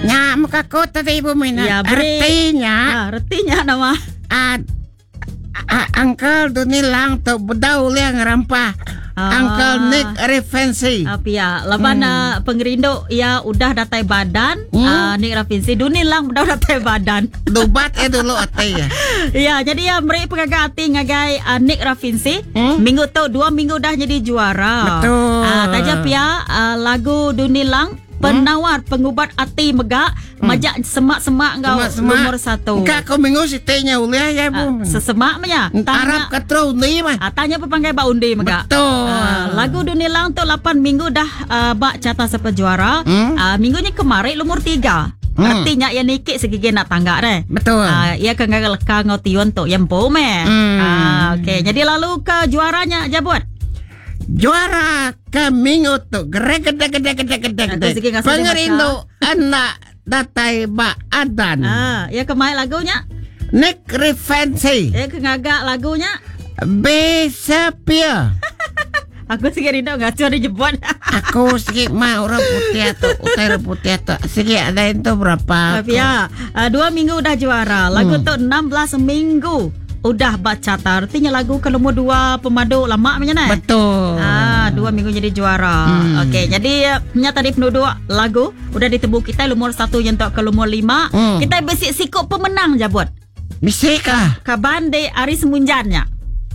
Nya makaku tadi Ibu Minat. Ya, beri. Retinya nama. Uncle Dunilang tu bedau liang rampah. Uncle Nick Revensi. Pia, laban pengerindo ya udah datai badan. Nick Revensi Dunilang udah datai badan. Dubat dulu ate ya. Ya, jadi ya beri pengagati ngagai Nick Revensi. Minggu tu 2 minggu dah jadi juara. Betul. Taja pia lagu Dunilang penawar pengubat hati megak majak semak-semak engkau nomor 1. Enggak kau minggu si tehnya uliah ya Bu. Sesemaknya. Arab katro undi mah. Tanya pepanggai bak undi megak. Betul. Lagu Dunilang tu 8 minggu dah bak catat sepe juara. Minggunya kemarin nomor 3. Artinya ya nikik segigi nak tangga deh. Betul. Ia kenggal leka ngotion tu yang pome. Okey, jadi lalu ke juaranya Jabut. Juara ke minggu tu gede. Pengerindo anak datai ba adan. Ya kemai lagunya Nick Revensi. Ya kengagak lagunya Besapia. Aku sikit rindu ngaco dijebut. Aku sikit mah orang putih atau utara putih atau sikit ada itu berapa? Ya, 2 minggu udah juara. Lagu tu 16 minggu udah baca artinya lagu ke nomor 2 pemadu lama macam mana? Betul. 2 minggu jadi juara. Okey, jadi tadi penduduk lagu udah ditebuk kita nomor 1 yang tak ke nomor 5. Kita besik sikut pemenang Jabut. Bisik kah? Kabande Aris Munjannya.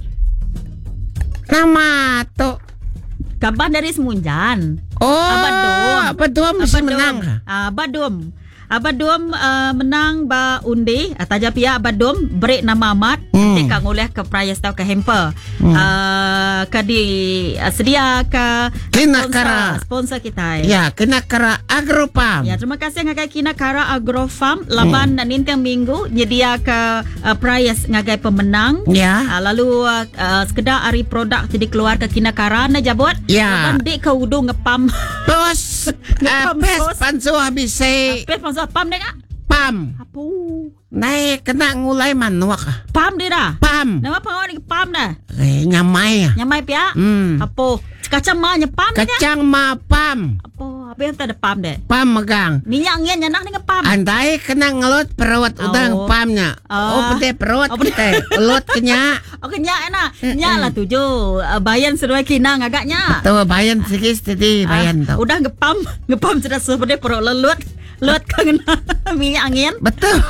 Nama tu Kaban dari Semunjan. Abadum mesti menang. Abadum menang ba undi ataja pia Abadum break nama Ahmad ketika ngoleh ke prize tau ke hamper. Ke di sedia ke sponsor kita. Ya, Kinakara Agrofarm. Ya, terima kasih ngagai Kinakara Agrofarm laban nintang minggu nyedia ke prize ngagai pemenang. Ya. Lalu sekedar hari produk jadi keluar ke Kinakara na Jabut. Ya. Laban dik ke udu ngepam. Pes pansu habis Pes pansu pam dek ah? Pam. Apu. Naik kena ngulai manuak. Pam dia dah. Pam. Nama pengawal ni pam dah. Nyamai. Nyamai pia. Apu. Kacang ma nyepam dia. Kacang ma pam. Apu. Apa yang tak ada pam deh? Pam megang. Minyak ngian nyanak ni ngepam. Andai kena ngelot perawat udang pamnya. Putih perawat kita. Elot kenya. Kenya enak. Nya lah tujuh. Bayan seruai kinang agaknya. Tuh bayan sikit tadi bayan tau. Udah ngepam sudah seperti perut lelut. Lut kena minyak angin. Betul.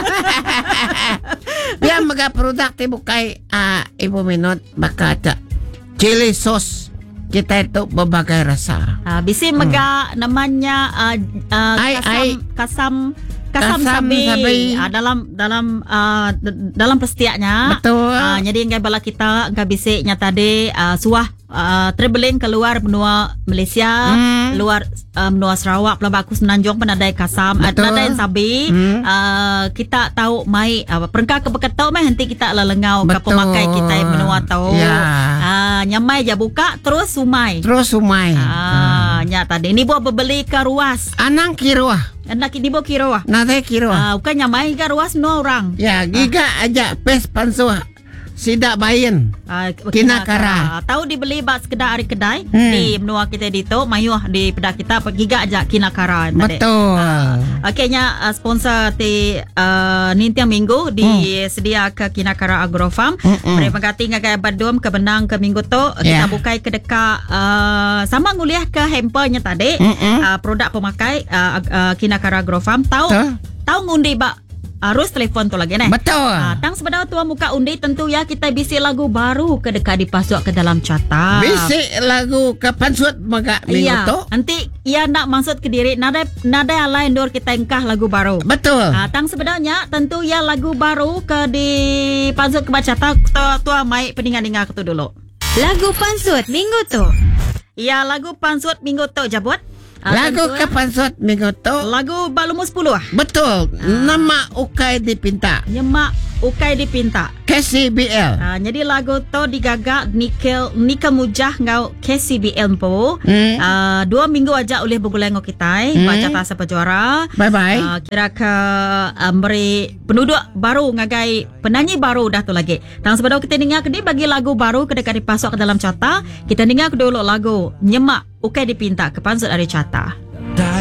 Biar mega produk bukai Ibu Minot baka ada chili sauce. Kita itu berbagai rasa. Bisi mega namanya kasam sabi. Dalam pestiaknya. Betul. Jadi enggak bala kita enggak bisiknya tadi suah traveling keluar benua Malaysia, luar benua Sarawak, Pulau Baku, Semenanjung penadai kasam, penadai sabi. Kita tahu mai perengkah kebeketou mai nanti kita lelengau ke pemakai kita yang benua tahu. Nyamai je buka terus sumai. Nya tadi ni buat berbeli ke ruas. Anang kiruah. Anak di bawah kiruah. Nade kiruah. Bukan nyamai ke ruas no orang. Ya, giga aja pes pansuah. Sidak bayin Kinakara. Tahu dibeli bak sekedar hari kedai di menua kita dito mayuh di pedak kita giga aja Kinakara. Betul. Okeynya sponsor ti nintiang minggu disedia ke Kinakara Agrofarm. Terima kasih ngagai Badum ke benang ke minggu tu kita bukai ke dekat sama nguliah ke hampernya tadi produk pemakai Kinakara Agrofarm tahu ngundi bak harus telefon tu lagi nih. Betul. Tang sebenarnya tua muka undi tentu ya kita bisi lagu baru ke dekat dipasuk ke dalam catat. Bisi lagu kapan suat maka minggu tu? Nanti ia nak maksud ke diri nada lain dor kita engkah lagu baru. Betul. Tang sebenarnya tentu ya lagu baru ke dipasuk ke catat tua mai peningan-ingat tu dulu. Lagu pansut minggu tu. Ya lagu pansut minggu tu Jabut. Lagu kapan suat minggu tu? Lagu Balumu 10 Betul. Nama Ukai dipinta. Nyemak Ukai dipinta. KCBL. Jadi lagu tu digagak Nika Mujah ngau KCBL po. 2 minggu aja oleh Bugulengo kita. Baca tasa pejuara. Bye-bye. Kira ke beri penduduk baru ngagai penyanyi baru dah tu lagi. Tang sebelum kita dengar ke bagi lagu baru kedekat dipasok ke dalam cata. Kita dengar dulu lagu Nyemak Ukai dipinta ke pansut dari cata.